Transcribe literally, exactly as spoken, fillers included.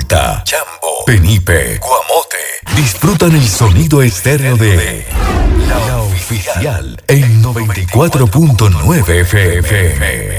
Manta, Chambo, Penipe, Guamote. Disfrutan el sonido estéreo de La Oficial en noventa y cuatro punto nueve F M.